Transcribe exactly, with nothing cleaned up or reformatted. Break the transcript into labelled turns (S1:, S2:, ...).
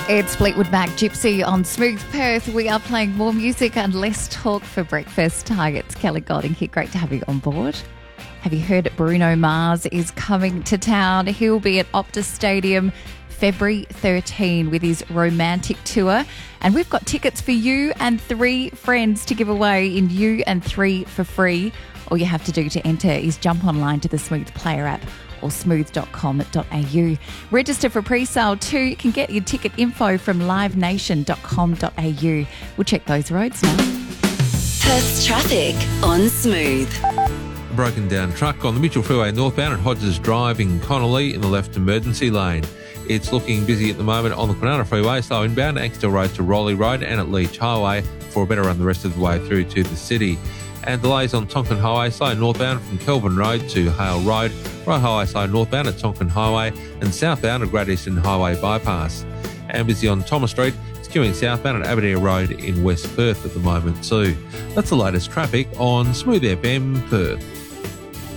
S1: It's Fleetwood Mac Gypsy on Smooth Perth. We are playing more music and less talk for breakfast. Hi, it's Kelly Golding here. Great to have you on board. Have you heard Bruno Mars is coming to town? He'll be at Optus Stadium February thirteenth with his romantic tour. And we've got tickets for you and three friends to give away in You and Three for free. All you have to do to enter is jump online to the Smooth Player app or smooth dot com dot a u. Register for pre-sale too. You can get your ticket info from live nation dot com dot a u. We'll check those roads now.
S2: Perth's traffic on Smooth.
S3: A broken down truck on the Mitchell Freeway northbound at Hodges Drive in Connolly in the left emergency lane. It's looking busy at the moment on the Kwinana Freeway, slow inbound, Axtell Road to Rowley Road and at Leach Highway for a better run the rest of the way through to the city. And delays on Tonkin Highway, slow northbound from Kelvin Road to Hale Road, right highway slow northbound at Tonkin Highway and southbound at Great Eastern Highway bypass. And busy on Thomas Street, it's queuing southbound at Aberdeen Road in West Perth at the moment too. That's the latest traffic on Smooth F M Perth.